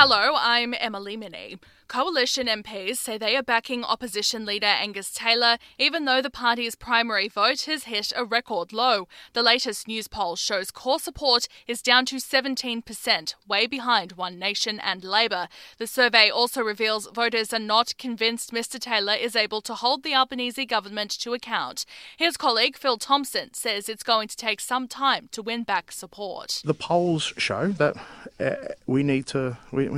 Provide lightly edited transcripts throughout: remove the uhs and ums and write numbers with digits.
Hello, I'm Emily Minnie. Coalition MPs say they are backing opposition leader Angus Taylor, even though the party's primary vote has hit a record low. The latest news poll shows core support is down to 17%, way behind One Nation and Labor. The survey also reveals voters are not convinced Mr Taylor is able to hold the Albanese government to account. His colleague Phil Thompson says it's going to take some time to win back support. The polls show that we need to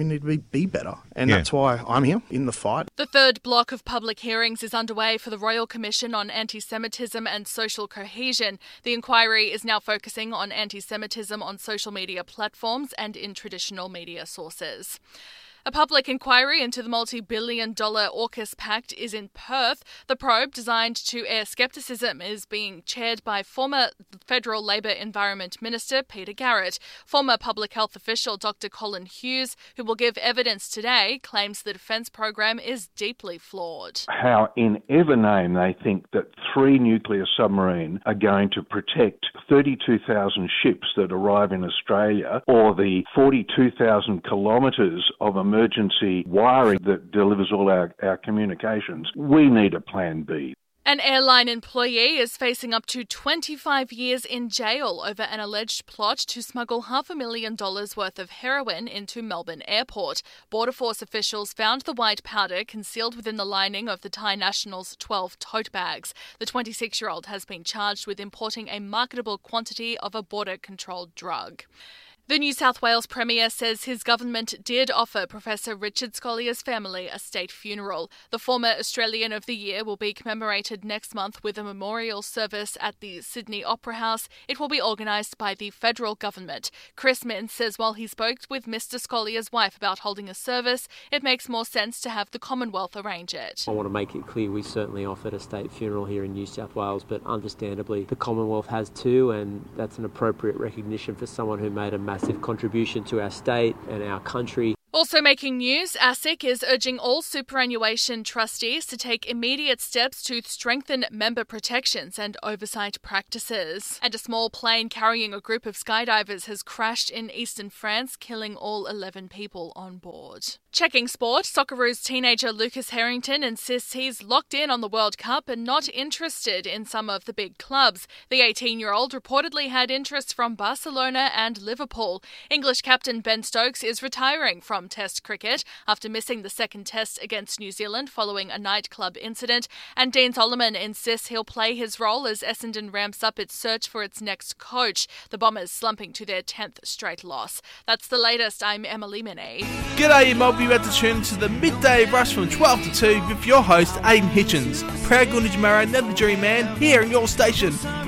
be better, and that's why I'm here in the fight. The third block of public hearings is underway for the Royal Commission on Anti-Semitism and Social Cohesion. The inquiry is now focusing on anti-Semitism on social media platforms and in traditional media sources. A public inquiry into the multi-billion-dollar AUKUS pact is in Perth. The probe, designed to air scepticism, is being chaired by former Federal Labor Environment Minister Peter Garrett. Former public health official Dr Colin Hughes, who will give evidence today, claims the defence program is deeply flawed. How in ever name they think that 3 nuclear submarines are going to protect 32,000 ships that arrive in Australia, or the 42,000 kilometres of emergency wiring that delivers all our communications. We need a plan B. An airline employee is facing up to 25 years in jail over an alleged plot to smuggle $500,000 worth of heroin into Melbourne Airport. Border Force officials found the white powder concealed within the lining of the Thai national's 12 tote bags. The 26-year-old has been charged with importing a marketable quantity of a border-controlled drug. The New South Wales Premier says his government did offer Professor Richard Scollier's family a state funeral. The former Australian of the Year will be commemorated next month with a memorial service at the Sydney Opera House. It will be organised by the federal government. Chris Mintz says while he spoke with Mr Scollier's wife about holding a service, it makes more sense to have the Commonwealth arrange it. I want to make it clear we certainly offered a state funeral here in New South Wales, but understandably the Commonwealth has too, and that's an appropriate recognition for someone who made a massive contribution to our state and our country. Also making news, ASIC is urging all superannuation trustees to take immediate steps to strengthen member protections and oversight practices. And a small plane carrying a group of skydivers has crashed in eastern France, killing all 11 people on board. Checking sport, Socceroos teenager Lucas Harrington insists he's locked in on the World Cup and not interested in some of the big clubs. The 18-year-old reportedly had interest from Barcelona and Liverpool. English captain Ben Stokes is retiring from Test cricket after missing the second Test against New Zealand following a nightclub incident, and Dean Solomon insists he'll play his role as Essendon ramps up its search for its next coach, the Bombers slumping to their 10th straight loss. That's the latest. I'm Emily Minnie. G'day, you mob. You're about to tune to the midday rush from 12 to 2 with your host, Aidan Hitchens. Proud Gundage Murray, never the jury man, here in your station.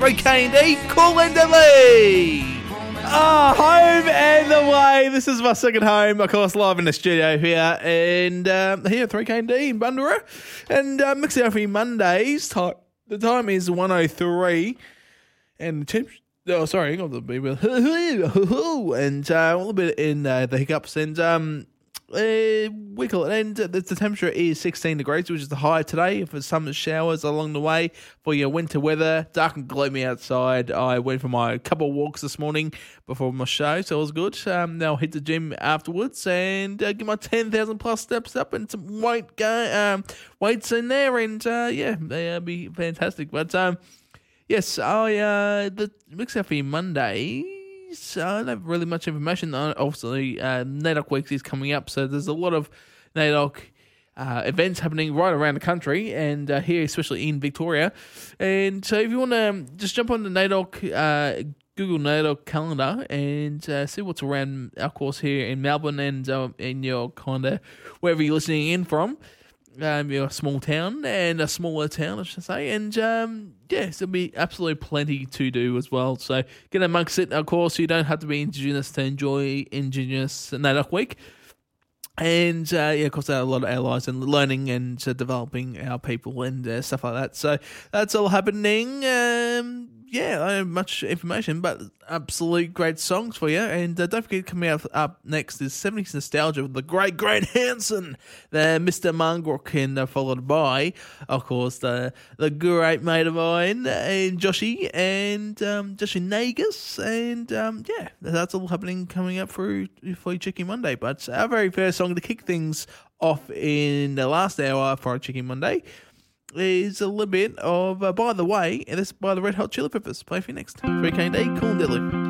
3K&D, call and delete. Home and away. This is my second home, of course, live in the studio here, and here at 3K&D in Bundoora, and mixing up for Mondays. The time is 1:03, and the temps. Oh, sorry, got the baby, and a little bit in the hiccups, and we call it, and the temperature is 16 degrees, which is the high today for some showers along the way for your winter weather. Dark and gloomy outside. I went for my couple of walks this morning before my show, so it was good. Now I'll hit the gym afterwards and get my 10,000 plus steps up and some weights in there, and they'll be fantastic. But yes, the mix up for Monday. So I don't have really much information. Obviously, NAIDOC Week is coming up, so there's a lot of NAIDOC events happening right around the country, and here, especially in Victoria. And so if you want to just jump on the NAIDOC, Google NAIDOC calendar and see what's around our course here in Melbourne and in your kind of wherever you're listening in from. You're a small town and a smaller town, I should say, and yes, there'll be absolutely plenty to do as well. So get amongst it. Of course, you don't have to be Indigenous to enjoy Indigenous NAIDOC Week, and of course, there are a lot of allies and learning and developing our people and stuff like that. So that's all happening. much information, but absolute great songs for you. And don't forget, coming up next is 70s Nostalgia with the great Grant Hansen, the Mr. Mungrook, and followed by, of course, the great mate of mine, and Joshy, and Joshy Nagus, and that's all happening coming up for Cheeky Monday. But our very first song to kick things off in the last hour for Cheeky Monday is a little bit of By the Way, and this by the Red Hot Chili Peppers. Play for you next. 3K&D, Cool and Deadly.